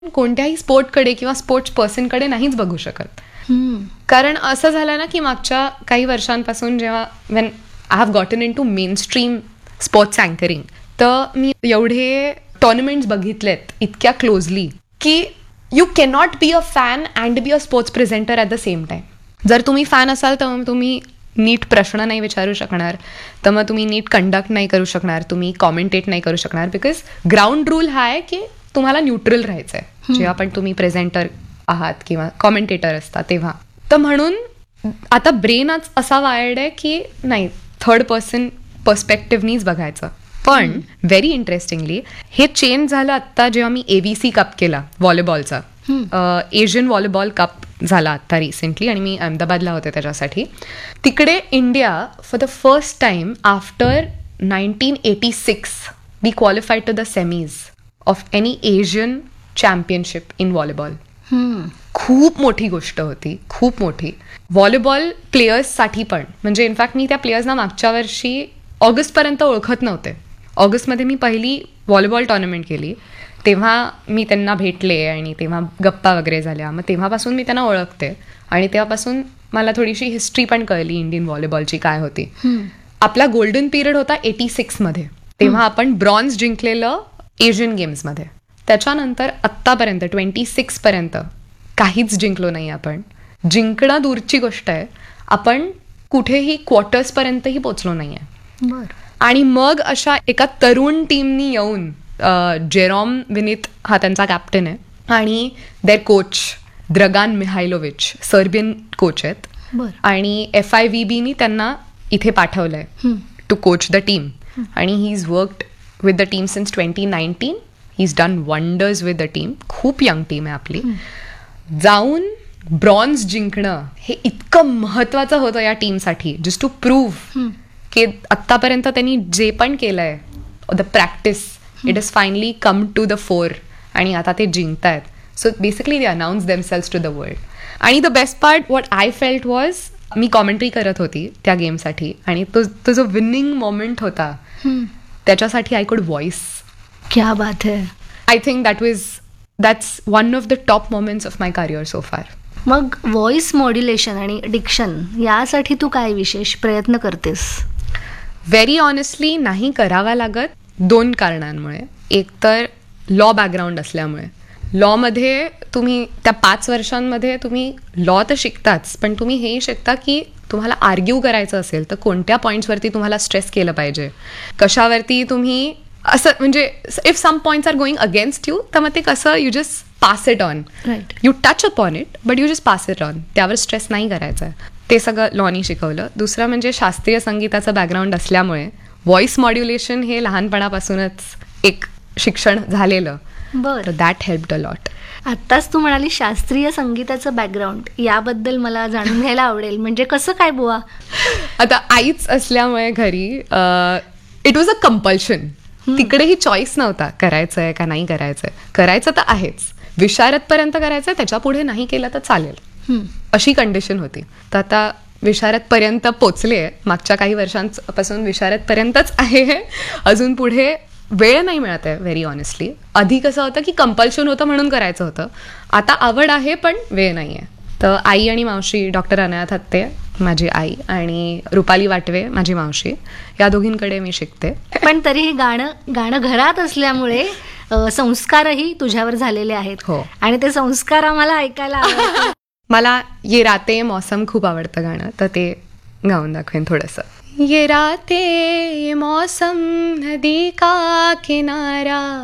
कोणत्याही स्पोर्टकडे किंवा स्पोर्ट्स पर्सनकडे नाहीच बघू शकत. कारण असं झालं ना की मागच्या काही वर्षांपासून जेव्हा when I have gotten in to main stream sports anchoring, तर मी एवढे टुर्नामेंट्स बघितलेत इतक्या क्लोजली की you cannot be a fan and be a sports presenter at the same time. जर तुम्ही फॅन असाल तर मग तुम्ही नीट प्रश्न नाही विचारू शकणार, तर मग तुम्ही नीट कंडक्ट नाही करू शकणार, तुम्ही कॉमेंटेट नाही करू शकणार. बिकॉज ग्राउंड रूल हा आहे की तुम्हाला न्यूट्रल राहायचं आहे जेव्हा पण तुम्ही प्रेझेंटर आहात किंवा कॉमेंटेटर असता तेव्हा. तर म्हणून आता ब्रेनच असा वायर्ड आहे की नाही, थर्ड पर्सन पर्स्पेक्टिव्हनीच बघायचं. पण व्हेरी इंटरेस्टिंगली हे चेंज झालं आत्ता जेव्हा मी ABC कप केला व्हॉलीबॉलचा. एशियन व्हॉलीबॉल कप झाला आत्ता रिसेंटली आणि मी अहमदाबादला होते त्याच्यासाठी. तिकडे India for the first time after 1986 we qualified to the semis of any Asian championship in volleyball. खूप मोठी गोष्ट होती, खूप मोठी. व्हॉलीबॉल प्लेयर्ससाठी पण. म्हणजे इनफॅक्ट मी त्या प्लेयर्सना मागच्या वर्षी ऑगस्टपर्यंत ओळखत नव्हते. ऑगस्टमध्ये मी पहिली व्हॉलीबॉल टुर्नामेंट केली, तेव्हा मी त्यांना भेटले आणि तेव्हा गप्पा वगैरे झाल्या. मग तेव्हापासून मी त्यांना ओळखते आणि तेव्हापासून मला थोडीशी हिस्ट्री पण कळली इंडियन व्हॉलीबॉलची काय होती. आपला गोल्डन पिरियड होता 86 मध्ये, तेव्हा आपण ब्रॉन्झ जिंकलेलं एशियन गेम्समध्ये. त्याच्यानंतर आत्तापर्यंत 26 पर्यंत काहीच जिंकलो नाही आपण. जिंकणं दूरची गोष्ट आहे, आपण कुठेही क्वार्टर्सपर्यंतही पोचलो नाही आहे. आणि मग अशा एका तरुण टीमनी येऊन, जेरॉम विनीत हा त्यांचा कॅप्टन आहे आणि देअर कोच द्रगान मिहायलोविच सर्बियन कोच आहेत, आणि FIVBनी त्यांना इथे पाठवलंय टू कोच द टीम. आणि he is worked with the team since 2019. He is done wonders with the team. खूप यंग टीम आहे आपली. जाऊन ब्रॉन्झ जिंकणं हे इतकं महत्वाचं होतं या टीमसाठी, जस्ट टू प्रूव्ह की आत्तापर्यंत त्यांनी जे पण केलंय the practice, it is finally come to the four आणि आता ते जिंकतायत. So basically they announce themselves to the world. आणि the best part what I felt was, me commentary करत होती त्या गेमसाठी आणि तो जो विनिंग मोमेंट होता त्याच्यासाठी आय कुड व्हॉइस. क्या बात है. I think that's one of the top moments of my career so फार. मग व्हॉइस मॉड्युलेशन आणि डिक्शन यासाठी तू काय विशेष प्रयत्न करतेस? व्हेरी ऑनेस्टली नाही करावा लागत, 2 कारणांमुळे. एक तर लॉ बॅकग्राऊंड असल्यामुळे. लॉमध्ये तुम्ही त्या 5 वर्षांमध्ये तुम्ही लॉ तर शिकताच, पण तुम्ही हेही शिकता की तुम्हाला आर्ग्यू करायचं असेल तर कोणत्या पॉईंट्सवरती तुम्हाला स्ट्रेस केलं पाहिजे, कशावरती तुम्ही असं, म्हणजे if some points R going against you, तर मग ते कसं you just pass it on. You touch upon it but you just pass it on. त्यावर स्ट्रेस नाही करायचा आहे. ते सगळं लॉनी शिकवलं. दुसरं म्हणजे शास्त्रीय संगीताचं बॅकग्राऊंड असल्यामुळे व्हॉइस मॉड्युलेशन हे लहानपणापासूनच एक शिक्षण झालेलं. बरं, दॅट हेल्प्ड अ लॉट. आत्ताच तू म्हणाली शास्त्रीय संगीताचं बॅकग्राऊंड, याबद्दल मला जाणून घ्यायला आवडेल. म्हणजे कसं काय बुवा? आता आईच असल्यामुळे घरी इट वॉज अ कंपल्शन. तिकडेही चॉईस नव्हता, करायचं आहे का नाही करायचं आहे. करायचं तर आहेच, विशारदपर्यंत करायचं आहे, त्याच्या पुढे नाही केलं तर चालेल, अशी कंडिशन होती. तर आता विशारदपर्यंत पोचले आहे. मागच्या काही वर्षांपासून विशारदपर्यंतच आहे. अजून पुढे वेळ नाही मिळत आहे व्हेरी ऑनेस्टली. आधी कसं होतं की कंपल्शन होतं म्हणून करायचं होतं. आता आवड आहे पण वेळ नाही आहे. तर आई आणि मावशी, डॉक्टर अनाया थत्ते माझी आई आणि रुपाली वाटवे माझी मावशी, या दोघींकडे मी शिकते. पण तरीही गाणं घरात असल्यामुळे संस्कारही तुझ्यावर झालेले आहेत. हो, आणि ते संस्कार आम्हाला ऐकायला आवडतात. मला ये राते मौसम खूप आवडतं गाणं, तर ते गाऊन दाखवेन थोडंसं. ये राते मौसम नदी का किनारा